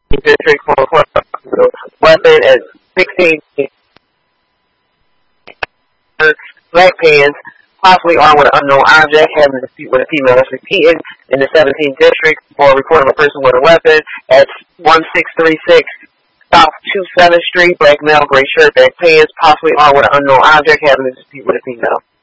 district for a weapon at 16. Black pants, possibly armed with an unknown object, having a dispute with a female. That's repeated in the 17th district for a report of a person with a weapon at 1636 South 27th Street. Black male, gray shirt, black pants, possibly armed with an unknown object, having a dispute with a female.